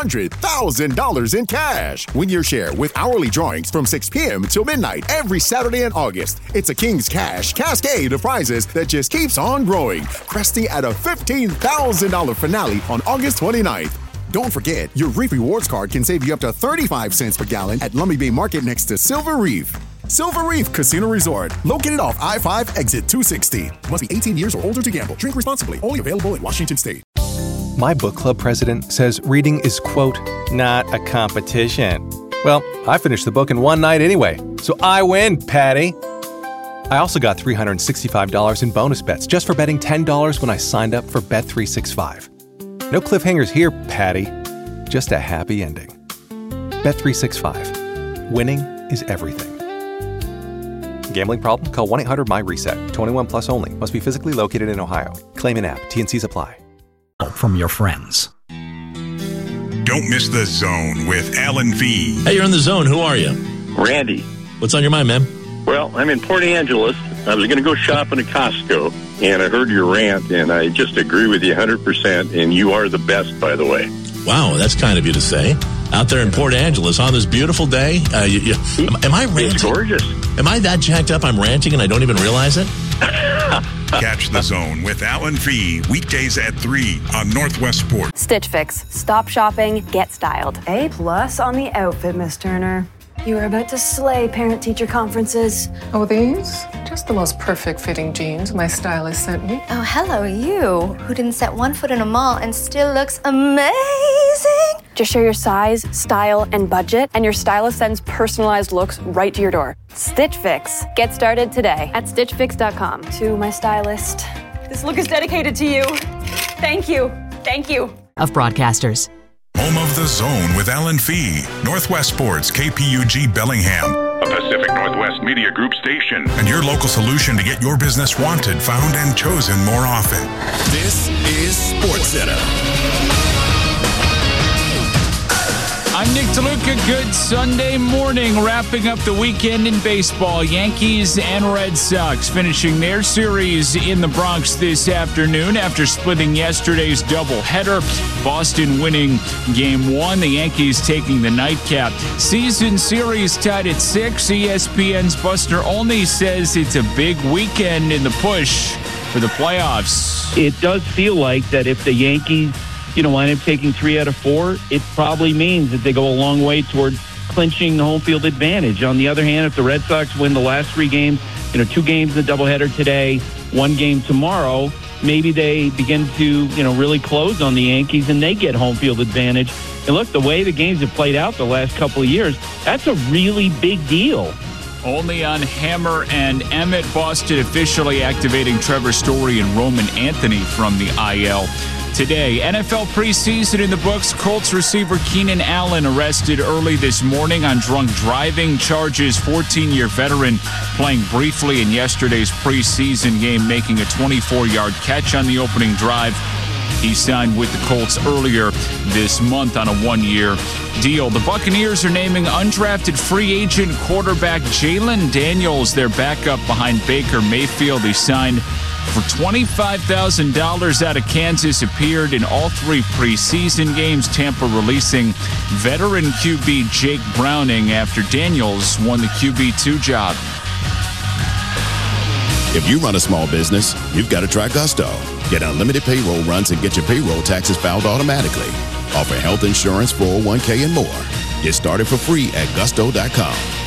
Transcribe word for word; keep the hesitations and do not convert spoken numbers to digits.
hundred thousand dollars in cash. Win your share with hourly drawings from six p.m. till midnight every Saturday in August. It's a King's Cash cascade of prizes that just keeps on growing, cresting at a fifteen thousand dollars finale on August twenty-ninth. Don't forget, your Reef Rewards card can save you up to thirty-five cents per gallon at Lummi Bay Market next to Silver Reef. Silver Reef Casino Resort, located off I five, exit two sixty. Must be eighteen years or older to gamble. Drink responsibly. Only available in Washington State. My book club president says reading is, quote, not a competition. Well, I finished the book in one night anyway, so I win, Patty. I also got three hundred sixty-five dollars in bonus bets just for betting ten dollars when I signed up for Bet three sixty-five. No cliffhangers here, Patty. Just a happy ending. Bet three sixty-five. Winning is everything. Gambling problem? Call one eight hundred M Y RESET. twenty-one plus only. Must be physically located in Ohio. Claim in app. T and C's apply. From your friends. Don't miss The Zone with Alan V. Hey, you're in The Zone. Who are you? Randy. What's on your mind, man? Well, I'm in Port Angeles. I was going to go shopping at Costco, and I heard your rant, and I just agree with you one hundred percent, and you are the best, by the way. Wow, that's kind of you to say. Out there in Port Angeles on this beautiful day. Uh, you, you, am, am I ranting? It's gorgeous. Am I that jacked up I'm ranting and I don't even realize it? Catch The Zone with Alan V. Weekdays at three on Northwest Sports. Stitch Fix. Stop shopping, get styled. A plus on the outfit, Miss Turner. You are about to slay parent-teacher conferences. Oh, these? Just the most perfect fitting jeans my stylist sent me. Oh, hello, you, who didn't set one foot in a mall and still looks amazing. Just share your size, style, and budget, and your stylist sends personalized looks right to your door. Stitch Fix. Get started today at stitch fix dot com. To my stylist, this look is dedicated to you. Thank you. Thank you. Of broadcasters. Home of The Zone with Alan Fee. Northwest Sports, K P U G Bellingham. A Pacific Northwest Media Group station. And your local solution to get your business wanted, found, and chosen more often. This is SportsCenter. I'm Nick DeLuca. Good Sunday morning. Wrapping up the weekend in baseball. Yankees and Red Sox finishing their series in the Bronx this afternoon after splitting yesterday's doubleheader. Boston winning game one. The Yankees taking the nightcap. Season series tied at six. E S P N's Buster Olney says it's a big weekend in the push for the playoffs. It does feel like that if the Yankees you know, wind up taking three out of four, it probably means that they go a long way toward clinching the home field advantage. On the other hand, if the Red Sox win the last three games, you know, two games in the doubleheader today, one game tomorrow, maybe they begin to, you know, really close on the Yankees and they get home field advantage. And look, the way the games have played out the last couple of years, that's a really big deal. Only on Hammer and Emmett. Boston officially activating Trevor Story and Roman Anthony from the I L today. N F L preseason in the books. Colts receiver Keenan Allen arrested early this morning on drunk driving charges. fourteen-year veteran playing briefly in yesterday's preseason game, making a twenty-four-yard catch on the opening drive. He signed with the Colts earlier this month on a one-year deal. The Buccaneers are naming undrafted free agent quarterback Jalen Daniels their backup behind Baker Mayfield. He signed for twenty-five thousand dollars out of Kansas, appeared in all three preseason games. Tampa releasing veteran Q B Jake Browning after Daniels won the Q B two job. If you run a small business, you've got to try Gusto. Get unlimited payroll runs and get your payroll taxes filed automatically. Offer health insurance, four oh one k, and more. Get started for free at gusto dot com.